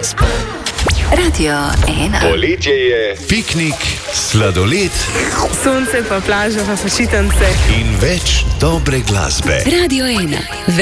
Radio 1. Poletje je, piknik, sladoled, sonce pa plaža pa počitnice in več dobre glasbe. Radio 1.